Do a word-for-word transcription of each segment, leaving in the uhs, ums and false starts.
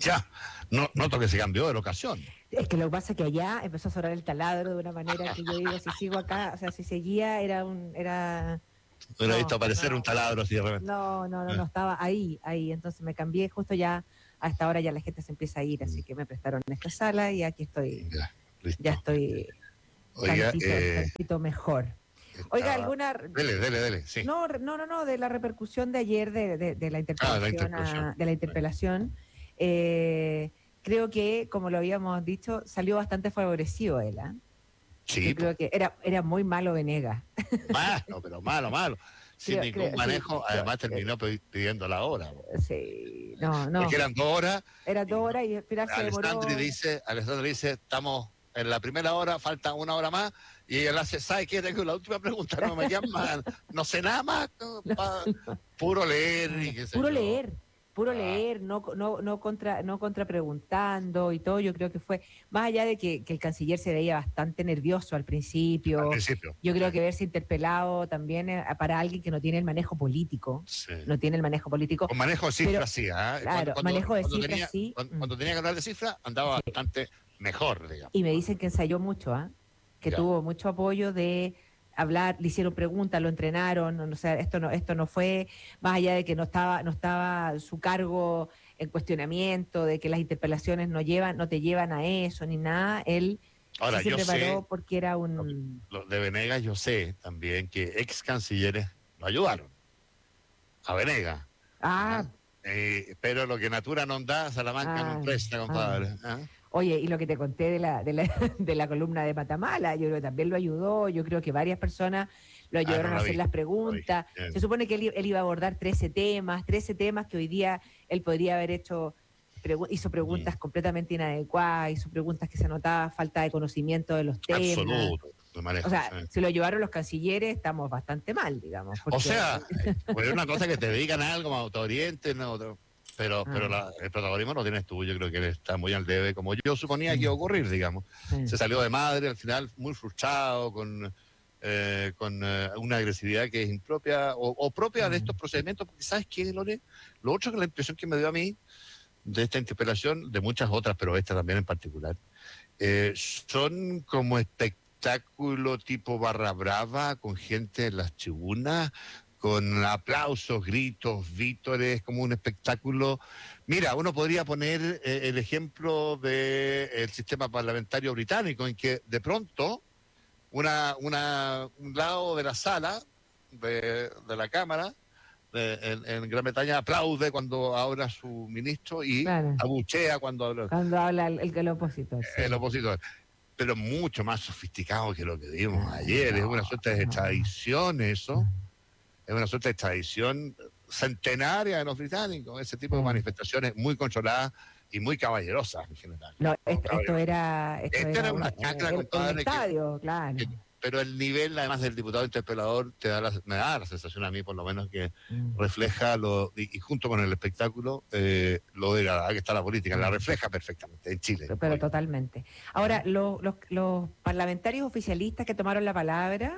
Ya, no, noto que se cambió de locación. Es que lo que pasa es que allá empezó a sonar el taladro de una manera que yo digo, si sigo acá, o sea, si seguía, era un, era, Hubiera visto no, aparecer un no, taladro así de repente. no, no, no, Eh, no, estaba ahí, ahí, entonces me cambié justo ya, a esta hora ya la gente se empieza a ir, mm, así que me prestaron esta sala y aquí estoy, Ya, ya listo. estoy Oiga, tantito, eh, tantito mejor. Oiga, estaba... alguna, Dele, dele, dele, sí. no, no, no, no, de la repercusión de ayer de, de, de la Ah, la interpelación interpelación. a, de la interpelación, eh, creo que, como lo habíamos dicho, salió bastante favorecido él, ¿ah? Sí, Yo pues. creo que era, era muy malo Venegas. Malo, pero malo, malo. Sin Creo, ningún creo, sí, manejo, yo, además eh, terminó pedi- pidiendo la hora. Po. sí, no, Porque no, eran dos horas era y dos no- horas y al final se Alessandri demoró. dice, Alessandri dice, estamos en la primera hora, falta una hora más, y ella le hace, ¿sabes qué? Tengo la última pregunta, no me llaman, no sé nada más, no, pa- puro leer No, no, y qué sé puro yo. leer, puro Ah, leer, no, no, no contra, no contra preguntando y todo, yo creo que fue, más allá de que, que el canciller se veía bastante nervioso al al principio, principio. yo Sí, creo que verse interpelado también eh, para alguien que no tiene el manejo político, sí. no tiene el manejo político, Con manejo de pero cifras, sí. ¿Ah? Cuando, claro, cuando, manejo de cuando, cifras tenía, sí, cuando, mm, cuando tenía que hablar de cifras, andaba sí. bastante mejor, digamos. Y me dicen que ensayó mucho, ¿ah? Que Ya. tuvo mucho apoyo de hablar, le hicieron preguntas, lo entrenaron, no, o sea, esto no, esto no fue, más allá de que no estaba, no estaba su cargo en cuestionamiento, de que las interpelaciones no llevan, no te llevan a eso ni nada, él sí Ahora, se yo sé, preparó porque era lo, un lo de Venegas, yo sé también que ex cancilleres lo ayudaron a Venegas. ¿Ah? ah, Eh, pero lo que Natura no da, Salamanca no ah, presta, ah. compadre. ¿Ah? Oye, y lo que te conté de la, de la, de la columna de Matamala, yo creo que también lo ayudó, yo creo que varias personas lo Ah, no ayudaron a la hacer vi, las no la vi. preguntas. Eh, Se supone que él, i- él iba a abordar trece temas, trece temas que hoy día él podría haber hecho, pregu- hizo mm, preguntas completamente inadecuadas, hizo preguntas que se notaba falta de conocimiento de los temas. absoluto, de O manejo. sea, Sí. si lo llevaron los cancilleres, estamos bastante mal, digamos, O porque... sea, eh, pues es una cosa que te digan algo, como autoorienten, no, no, pero, pero Ah, la- el protagonismo lo tienes tú. Yo creo que él está muy al debe, como yo suponía que iba a sí, ocurrir, digamos. sí. Se salió de madre al final, muy frustrado, con, eh, con eh, una agresividad que es impropia o, o propia de estos Mm. procedimientos, porque ¿sabes qué, Lore? Lo otro que la impresión que me dio a mí de esta interpelación, de muchas otras, pero esta también en particular, eh, son como espectáculo tipo barra brava, con gente en las tribunas, con aplausos, gritos, vítores, como un espectáculo. Mira, uno podría poner eh, el ejemplo del sistema parlamentario británico, en que de pronto una, una, un lado de la sala, de, de la Cámara, de- en, en Gran Bretaña, aplaude cuando habla su ministro y Claro, abuchea cuando habla cuando habla el, el, el opositor, el sí. opositor, pero mucho más sofisticado que lo que vimos Ah, ayer. Es una no, suerte de no. tradición eso, es una suerte de tradición centenaria de los británicos, ese tipo de Sí. manifestaciones muy controladas y muy caballerosas en general. No, ¿No? esto, esto Caballerosas. era, esto Esta era era un, una chacra, era un compadre, que, estadio, que- claro. pero el nivel, además del diputado interpelador, te da la, me da la sensación a mí, por lo menos, que Mm, refleja lo, y, y junto con el espectáculo, eh, lo degradada que está la política, la mm. refleja perfectamente en Chile Pero, pero hoy. totalmente. ¿Ah? Ahora, lo- los, los parlamentarios oficialistas que tomaron la palabra,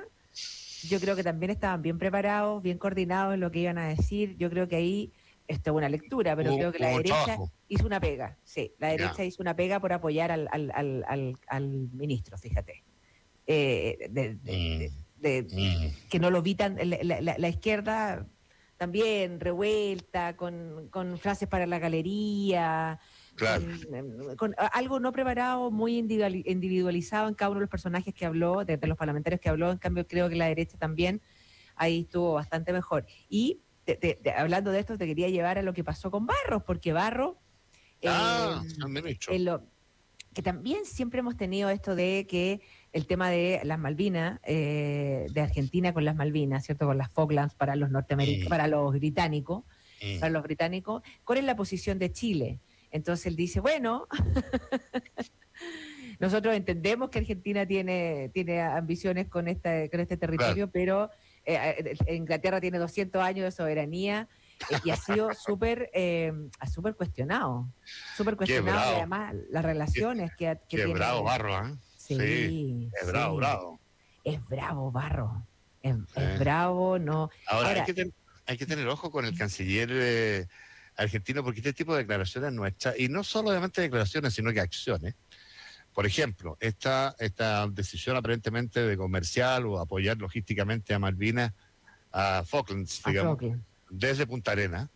yo creo que también estaban bien preparados, bien coordinados en lo que iban a decir. Yo creo que ahí, esto es una lectura, pero Hubo, creo que la hubo un derecha trabajo. hizo una pega. Sí, la Ya. derecha hizo una pega por apoyar al, al, al, al, al ministro, fíjate. Eh, de, de, Mm, de, de, mm, que no lo vi tan, la, la, la izquierda también revuelta, con, con frases para la galería, claro. con, con algo no preparado, muy individualizado en cada uno de los personajes que habló, de, de los parlamentarios que habló, en cambio creo que la derecha también ahí estuvo bastante mejor. Y te, te, te, hablando de esto, te quería llevar a lo que pasó con Barros, porque Barros, eh, Ah, señor ministro. en lo, que también siempre hemos tenido esto de que el tema de las Malvinas, eh, de Argentina con las Malvinas, ¿cierto? Con las Falklands para los norteamericanos, Mm, para los británicos, para mm. los británicos, ¿cuál es la posición de Chile? Entonces él dice, bueno, nosotros entendemos que Argentina tiene, tiene ambiciones con, esta, con este Claro. territorio, pero eh, Inglaterra tiene doscientos años de soberanía eh, y ha sido súper eh, súper cuestionado, súper Qué cuestionado y bravo. además las Qué, relaciones que, que qué bravo tiene. barro, ¿eh? Sí, Sí, es bravo, sí, bravo. es bravo, Barro, es, es Eh. bravo, no. Ahora, hay Ahora, que, ten- hay que tener ojo con el canciller, eh, argentino, porque este tipo de declaraciones nuestras, y no solamente declaraciones, sino que acciones. Por ejemplo, esta, esta decisión aparentemente de comercial o apoyar logísticamente a Malvinas, a Falklands, A digamos, Falkland. desde Punta Arenas,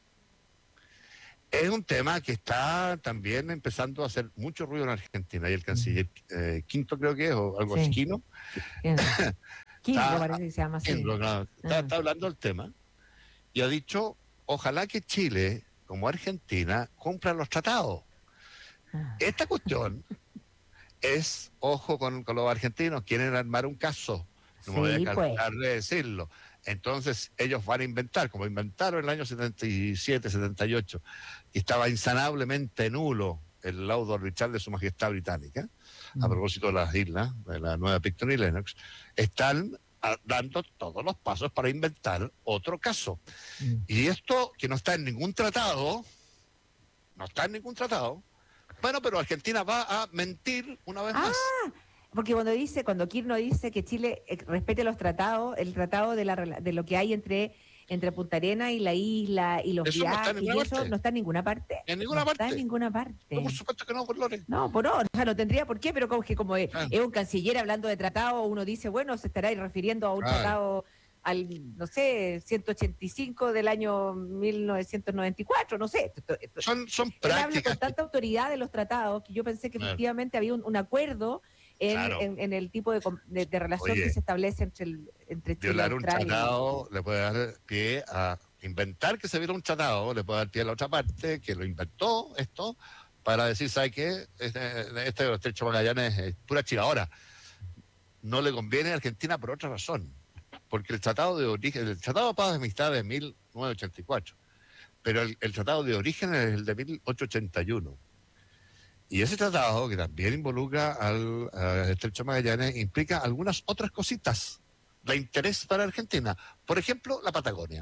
es un tema que está también empezando a hacer mucho ruido en Argentina. Y el canciller eh, Quinto, creo que es, o algo así, Sí. Quino, Quinro, Quinro está, parece que se llama así. Quinro, claro, está, Ah. está hablando del tema y ha dicho, ojalá que Chile, como Argentina, cumpla los tratados. Ah. Esta cuestión es, ojo con, con los argentinos, quieren armar un caso, no me voy a Sí, pues. cansar de decirlo. Entonces ellos van a inventar, como inventaron en el año setenta y siete, setenta y ocho, y estaba insanablemente nulo el laudo arbitral de Su Majestad Británica, a Mm. propósito de las islas, de la nueva Picton y Lennox, están ah, dando todos los pasos para inventar otro caso. Mm. Y esto, que no está en ningún tratado, no está en ningún tratado, bueno, pero Argentina va a mentir una vez Ah, más. porque cuando dice, cuando Kirchner dice que Chile eh, respete los tratados, el tratado de la rela- de lo que hay entre entre Punta Arenas y la isla y los Eso no está en viajes ninguna y eso parte. no está en ninguna parte. En No ninguna está en parte. ninguna No, por parte. supuesto que no, por Lore. No, por no, o sea, no tendría por qué, pero como que como es, Claro, es un canciller hablando de tratado, uno dice, bueno, se estará refiriendo a un claro. tratado al, no sé, ciento ochenta y cinco del año mil novecientos noventa y cuatro, no sé. Esto- esto- Son, son Él habla prácticas. con tanta autoridad de los tratados que yo pensé que Claro, efectivamente había un, un acuerdo en, claro. en, en el tipo de, com- de- de relación que Oye, se establece entre, el, entre Chile, violar un Australia y... tratado le puede dar pie a inventar que se viola un tratado, le puede dar pie a la otra parte que lo inventó esto para decir, ¿sabe qué? Este, este estrecho de Magallanes es pura chivadora. No le conviene a Argentina por otra razón, porque el tratado de origen, el tratado de paz de amistad de mil novecientos ochenta y cuatro, pero el, el tratado de origen es el de mil ochocientos ochenta y uno. Y ese tratado, que también involucra al, al estrecho de Magallanes, implica algunas otras cositas de interés para Argentina. Por ejemplo, la Patagonia.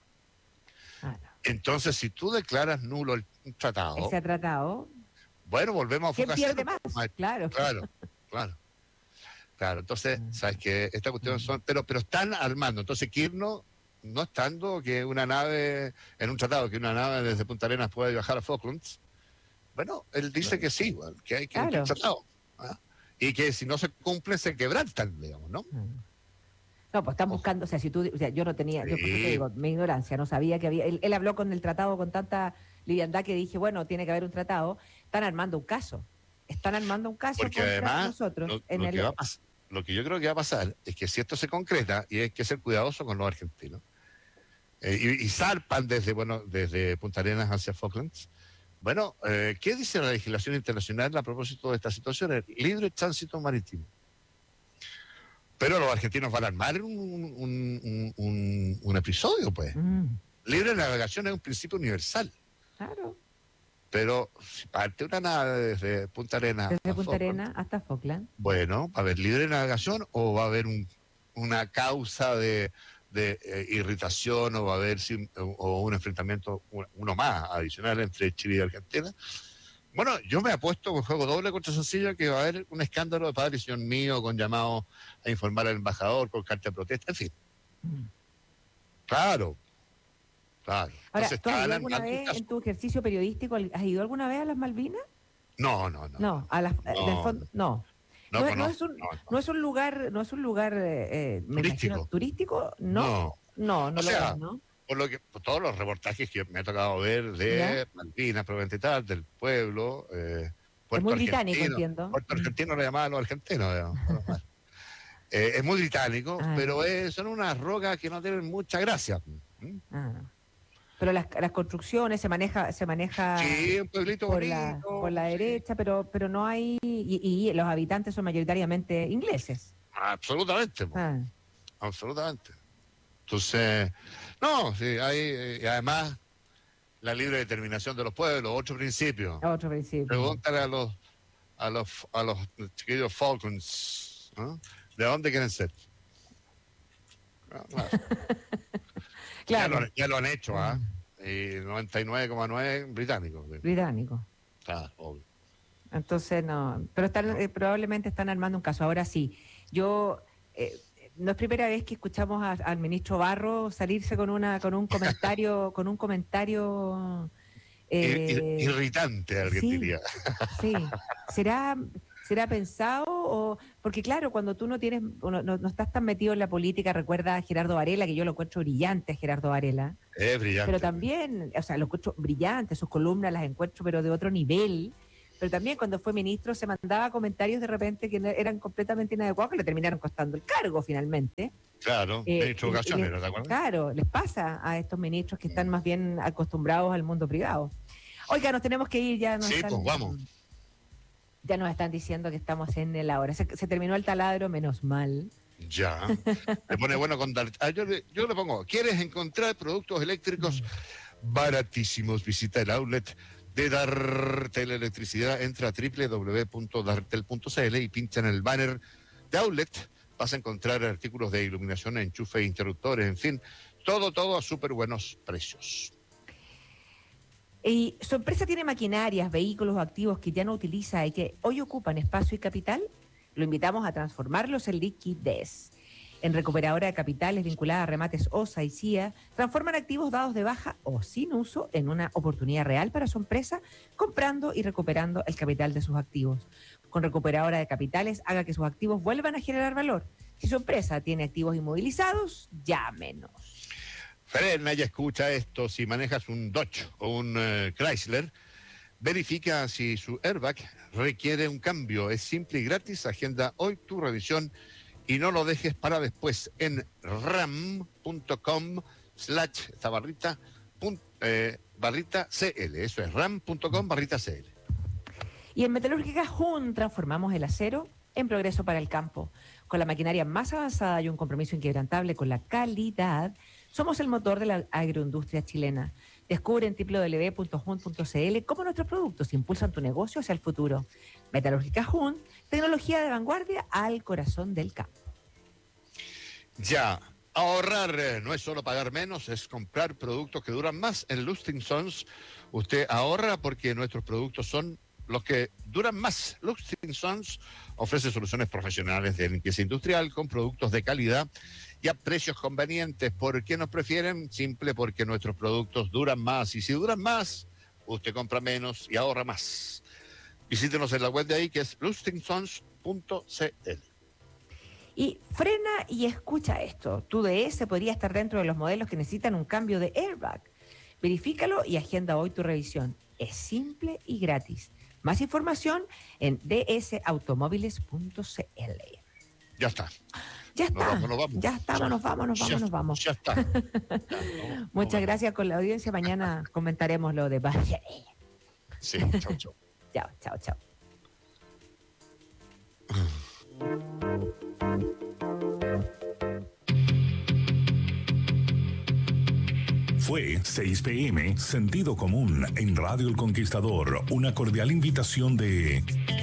Ah, no. Entonces, si tú declaras nulo el un tratado, Ese tratado, bueno, volvemos a ¿quién foca pierde cero, más? maestro. Claro. Claro, claro. Claro, entonces, sabes que esta cuestión son, pero, pero están armando. Entonces, Kirchner, no estando que una nave, en un tratado, que una nave desde Punta Arenas puede viajar a Falklands, bueno, él dice que sí, bueno, que hay que cumplir el Claro. tratado. ¿Ah? Y que si no se cumple, se quebrantan, digamos, ¿no? No, pues están Ojo. buscando, o sea, si tú, o sea, yo no tenía, yo por eso te Sí. digo, mi ignorancia, no sabía que había, él, él habló con el tratado con tanta liviandad que dije, bueno, tiene que haber un tratado, están armando un caso, están armando un caso Porque contra además, nosotros lo, en lo el... que va a pas- lo que yo creo que va a pasar es que si esto se concreta, y hay que ser cuidadoso con los argentinos, eh, y, y zarpan desde, bueno, desde Punta Arenas hacia Falklands, bueno, eh, ¿qué dice la legislación internacional a propósito de esta situación? El libre tránsito marítimo. Pero los argentinos van a armar un, un, un, un- un episodio, pues. Mm, Libre navegación es un principio universal. claro, Pero si parte una nave desde Punta Arenas desde a Punta Falklands, Arenas hasta Falkland. bueno, ¿va a haber libre navegación o va a haber un, una causa de, de eh, irritación o va a haber si- o, o un enfrentamiento, un- uno más adicional entre Chile y Argentina? Bueno, yo me apuesto con juego doble contra Sencillo que va a haber un escándalo de padrición mío con llamado a informar al embajador, con carta de protesta, en fin. Mm. Claro, claro. Ahora, Entonces ¿tú has están ido alguna armando un vez caso. en tu ejercicio periodístico, has ido alguna vez a las Malvinas? No, no, no. No, a las, No, en el fondo, no. no No, es- no conozco. es un, No, no. no es un lugar, no es un lugar, eh, eh, me Turístico. imagino, turístico, no, No. no, no O lo sea, es, ¿no? por lo que por todos los reportajes que me ha tocado ver de ¿Ya? Malvinas, probablemente tal, del pueblo, eh, Es Puerto muy británico, Argentino. entiendo. Puerto Mm. Argentino lo llamaban los argentinos, digamos, bueno, mal. Eh, es muy británico, Ah, pero es- son unas rocas que no tienen mucha gracia. ¿Mm? ah. Pero las, las construcciones se maneja, se maneja Sí, un pueblito por la, bonito. por la Sí, derecha, pero, pero no hay, y, y los habitantes son mayoritariamente ingleses. absolutamente, po, Ah, absolutamente. Entonces, no, sí, hay, eh, y además la libre determinación de los pueblos, otro principio. otro principio. Pregúntale a los a los a los chiquillos Falcons, ¿no? ¿De dónde quieren ser? Ah, claro. Ya, Claro, lo, ya lo han hecho, ¿ah? Y noventa y nueve coma nueve británicos. británico. Claro, obvio. Entonces, no, pero están, eh, probablemente están armando un caso. Ahora sí, yo, eh, no es primera vez que escuchamos a- al ministro Barro salirse con una, con un comentario, con un comentario Eh, Irritante, alguien sí, diría. sí. ¿Será, será pensado? O, porque claro, cuando tú no tienes, no, no, no estás tan metido en la política, recuerda a Gerardo Varela, que yo lo encuentro brillante a Gerardo Varela, Es pero brillante. también, o sea, lo encuentro brillante, sus columnas las encuentro, pero de otro nivel. Pero también cuando fue ministro se mandaba comentarios de repente que no- eran completamente inadecuados, que le terminaron costando el cargo finalmente. Claro, Eh, ministro y, de y Educación les- era, ¿te acuerdas? claro, les pasa a estos ministros que están más bien acostumbrados al mundo privado. Oiga, nos tenemos que ir, ya nos Sí, pues vamos. están, ya nos están diciendo que estamos en la hora. Se, se terminó el taladro, menos mal. Ya. Le pone bueno con dar. Ah, yo, le, yo le pongo, ¿quieres encontrar productos eléctricos baratísimos? Visita el outlet de Dartel Electricidad. Entra a doble u doble u doble u punto dartel punto c l y pincha en el banner de outlet. Vas a encontrar artículos de iluminación, enchufes, interruptores, en fin, todo, todo a súper buenos precios. Y su empresa tiene maquinarias, vehículos o activos que ya no utiliza y que hoy ocupan espacio y capital. Lo invitamos a transformarlos en liquidez. En Recuperadora de Capitales, vinculada a remates O S A y C I A, transforman activos dados de baja o sin uso en una oportunidad real para su empresa, comprando y recuperando el capital de sus activos. Con Recuperadora de Capitales, haga que sus activos vuelvan a generar valor. Si su empresa tiene activos inmovilizados, llámenos. Frena y escucha esto. Si manejas un Dodge o un uh, Chrysler, verifica si su airbag requiere un cambio. Es simple y gratis. Agenda hoy tu revisión y no lo dejes para después en ram.com slash esta barrita, punt, eh, barrita cl. Eso es ram.com barrita cl. Y en Metalúrgica Jun transformamos el acero en progreso para el campo. Con la maquinaria más avanzada y un compromiso inquebrantable con la calidad, somos el motor de la agroindustria chilena. Descubre en doble u doble u doble u punto jun punto c l cómo nuestros productos impulsan tu negocio hacia el futuro. Metalúrgica Jun, tecnología de vanguardia al corazón del campo. Ya, ahorrar eh, no es solo pagar menos, es comprar productos que duran más. En Lustig Sons usted ahorra porque nuestros productos son los que duran más. Lustig Sons ofrece soluciones profesionales de limpieza industrial con productos de calidad y a precios convenientes. ¿Por qué nos prefieren? Simple, porque nuestros productos duran más. Y si duran más, usted compra menos y ahorra más. Visítenos en la web de ahí, que es lustig sons punto c l. Y frena y escucha esto. Tu D S podría estar dentro de los modelos que necesitan un cambio de airbag. Verifícalo y agenda hoy tu revisión. Es simple y gratis. Más información en d s automóviles punto c l. Ya está. Ya está. Nos vamos, nos vamos. Ya estamos, nos vamos, nos vamos, Ya, nos vamos. ya está. Ya, no, Muchas no, gracias con la audiencia. Mañana comentaremos lo de Bachelet. Sí, chao, chao. Chao, chao, chao. Fue seis p m, Sentido Común en Radio El Conquistador. Una cordial invitación de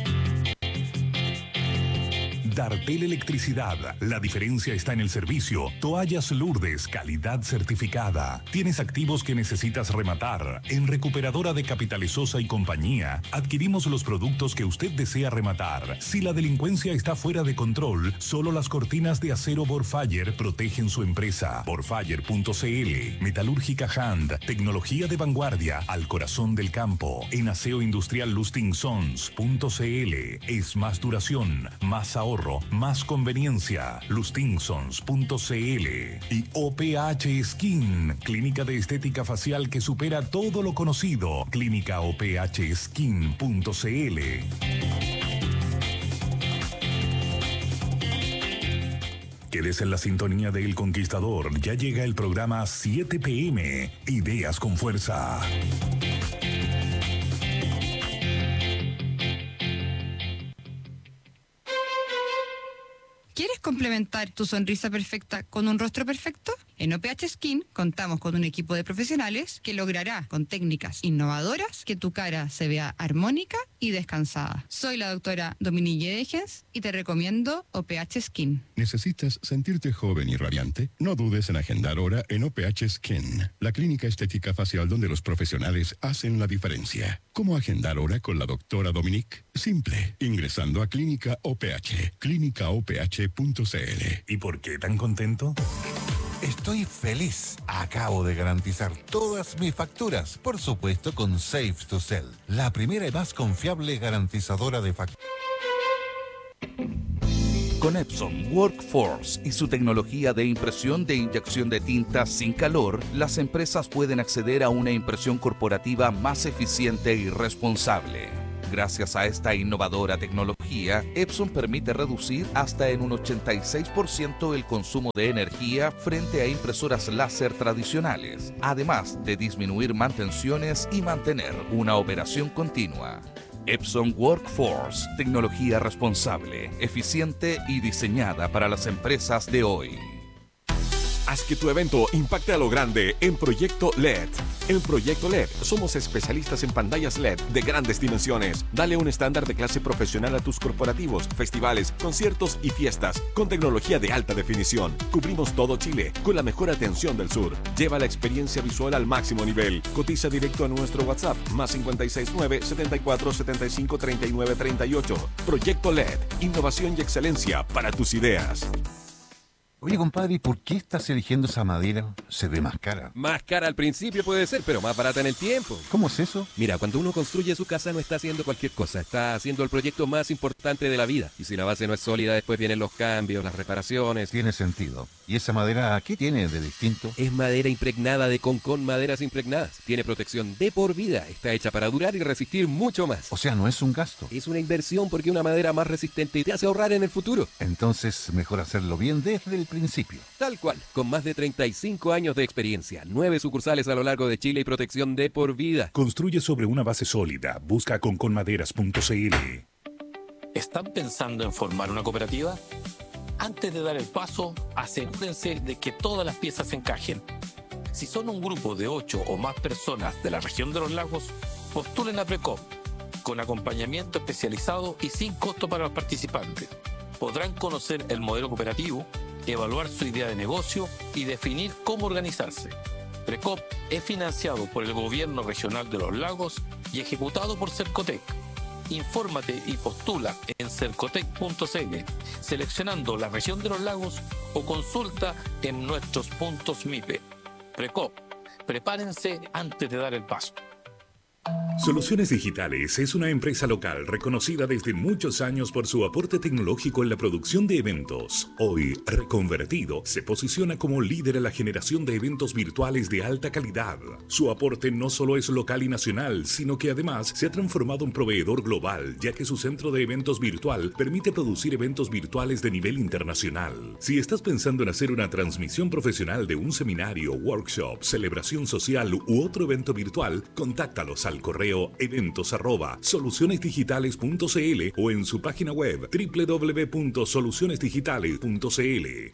Dartel Electricidad. La diferencia está en el servicio. Toallas Lourdes, calidad certificada. ¿Tienes activos que necesitas rematar? En Recuperadora de Capitales Sosa y Compañía, adquirimos los productos que usted desea rematar. Si la delincuencia está fuera de control, solo las cortinas de acero Borfire protegen su empresa. Borfire punto c l. Metalúrgica Hand, tecnología de vanguardia al corazón del campo. En Aseo Industrial Lustig Sons punto c l. Es más duración, más ahorro, más conveniencia. Lustig Sons punto c l. Y O P H Skin, clínica de estética facial que supera todo lo conocido. Clínica O P H Skin punto c l. Quédese en la sintonía de El Conquistador. Ya llega el programa siete p m. Ideas con fuerza. ¿Quieres complementar tu sonrisa perfecta con un rostro perfecto? En O P H Skin contamos con un equipo de profesionales que logrará con técnicas innovadoras que tu cara se vea armónica y descansada. Soy la doctora Dominique Degens y te recomiendo O P H Skin. ¿Necesitas sentirte joven y radiante? No dudes en agendar hora en O P H Skin, la clínica estética facial donde los profesionales hacen la diferencia. ¿Cómo agendar hora con la doctora Dominique? Simple, ingresando a Clínica O P H, clínica o p h punto c l. ¿Y por qué tan contento? Estoy feliz. Acabo de garantizar todas mis facturas, por supuesto con Safe to Sell, la primera y más confiable garantizadora de facturas. Con Epson Workforce y su tecnología de impresión de inyección de tinta sin calor, las empresas pueden acceder a una impresión corporativa más eficiente y responsable. Gracias a esta innovadora tecnología, Epson permite reducir hasta en un ochenta y seis por ciento el consumo de energía frente a impresoras láser tradicionales, además de disminuir mantenciones y mantener una operación continua. Epson Workforce, tecnología responsable, eficiente y diseñada para las empresas de hoy. Haz que tu evento impacte a lo grande en Proyecto L E D. En Proyecto L E D somos especialistas en pantallas L E D de grandes dimensiones. Dale un estándar de clase profesional a tus corporativos, festivales, conciertos y fiestas con tecnología de alta definición. Cubrimos todo Chile con la mejor atención del sur. Lleva la experiencia visual al máximo nivel. Cotiza directo a nuestro WhatsApp más cinco seis nueve, setenta y cuatro, setenta y cinco, treinta y nueve, treinta y ocho. Proyecto L E D, innovación y excelencia para tus ideas. Oye, compadre, ¿por qué estás eligiendo esa madera? Se ve más cara. Más cara al principio puede ser, pero más barata en el tiempo. ¿Cómo es eso? Mira, cuando uno construye su casa no está haciendo cualquier cosa, está haciendo el proyecto más importante de la vida. Y si la base no es sólida, después vienen los cambios, las reparaciones. Tiene sentido. ¿Y esa madera qué tiene de distinto? Es madera impregnada de Concon Maderas Impregnadas. Tiene protección de por vida, está hecha para durar y resistir mucho más. O sea, no es un gasto. Es una inversión porque una madera más resistente te hace ahorrar en el futuro. Entonces, mejor hacerlo bien desde el principio. Tal cual, con más de treinta y cinco años de experiencia, nueve sucursales a lo largo de Chile y protección de por vida. Construye sobre una base sólida. Busca conconmaderas punto c l. ¿Están pensando en formar una cooperativa? Antes de dar el paso, asegúrense de que todas las piezas encajen. Si son un grupo de ocho o más personas de la región de los lagos, postulen a Precop, con acompañamiento especializado y sin costo para los participantes. Podrán conocer el modelo cooperativo, evaluar su idea de negocio y definir cómo organizarse. Precop es financiado por el Gobierno Regional de los Lagos y ejecutado por Cercotec. Infórmate y postula en cercotec punto c l, seleccionando la región de los lagos o consulta en nuestros puntos M I P E. Precop, prepárense antes de dar el paso. Soluciones Digitales es una empresa local reconocida desde muchos años por su aporte tecnológico en la producción de eventos. Hoy, reconvertido, se posiciona como líder en la generación de eventos virtuales de alta calidad. Su aporte no solo es local y nacional, sino que además se ha transformado en proveedor global, ya que su centro de eventos virtual permite producir eventos virtuales de nivel internacional. Si estás pensando en hacer una transmisión profesional de un seminario, workshop, celebración social u otro evento virtual, contáctalos al correo eventos arroba solucionesdigitales punto c l o en su página web doble u doble u doble u punto soluciones digitales punto c l.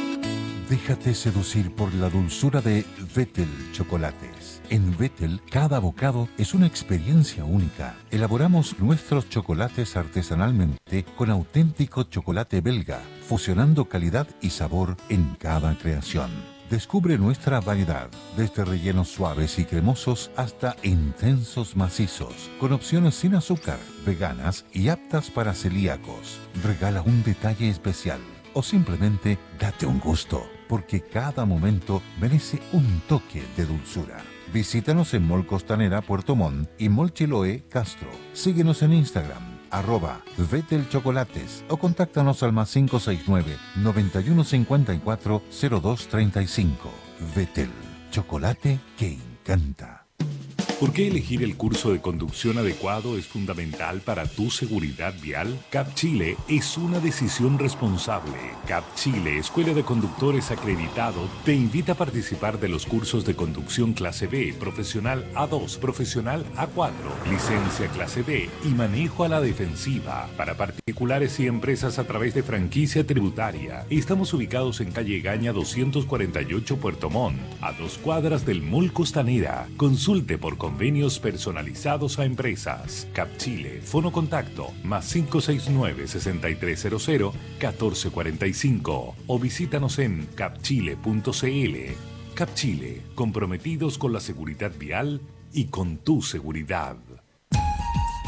Déjate seducir por la dulzura de Vettel Chocolates. En Vettel, cada bocado es una experiencia única. Elaboramos nuestros chocolates artesanalmente con auténtico chocolate belga, fusionando calidad y sabor en cada creación. Descubre nuestra variedad, desde rellenos suaves y cremosos hasta intensos macizos, con opciones sin azúcar, veganas y aptas para celíacos. Regala un detalle especial o simplemente date un gusto, porque cada momento merece un toque de dulzura. Visítanos en Mall Costanera Puerto Montt y Mall Chiloé Castro. Síguenos en Instagram, arroba Vettel Chocolates, o contáctanos al más cinco seis nueve, noventa y uno cincuenta y cuatro, cero dos treinta y cinco. Vettel, chocolate que encanta. ¿Por qué elegir el curso de conducción adecuado es fundamental para tu seguridad vial? CAP Chile es una decisión responsable. CAP Chile, Escuela de Conductores Acreditado, te invita a participar de los cursos de conducción clase B, profesional A dos, profesional A cuatro, licencia clase B y manejo a la defensiva para particulares y empresas a través de franquicia tributaria. Estamos ubicados en calle Gaña doscientos cuarenta y ocho Puerto Montt, a dos cuadras del Mall Costanera. Consulte por convenios personalizados a empresas. CAP Chile, fono contacto, más cinco seis nueve, sesenta y tres cero cero, catorce cuarenta y cinco, o visítanos en cap chile punto c l. CAP Chile, comprometidos con la seguridad vial y con tu seguridad.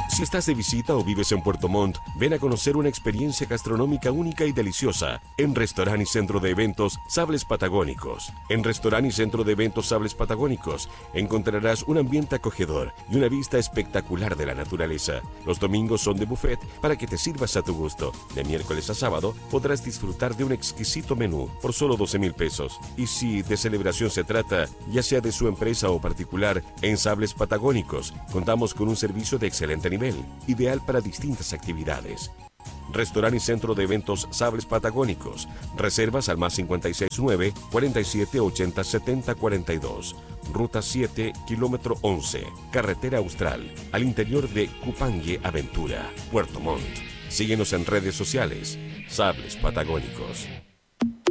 Si estás de visita o vives en Puerto Montt, ven a conocer una experiencia gastronómica única y deliciosa en Restaurante y Centro de Eventos Sables Patagónicos. En Restaurante y Centro de Eventos Sables Patagónicos encontrarás un ambiente acogedor y una vista espectacular de la naturaleza. Los domingos son de buffet para que te sirvas a tu gusto. De miércoles a sábado podrás disfrutar de un exquisito menú por solo doce mil pesos. Y si de celebración se trata, ya sea de su empresa o particular, en Sables Patagónicos contamos con un servicio de excelente nivel, ideal para distintas actividades. Restaurante y Centro de Eventos Sables Patagónicos. Reservas al más cincuenta y seis nueve, cuarenta y siete, ochenta, setenta, cuarenta y dos. Ruta siete, kilómetro once. Carretera Austral, al interior de Cupangue Aventura, Puerto Montt. Síguenos en redes sociales. Sables Patagónicos.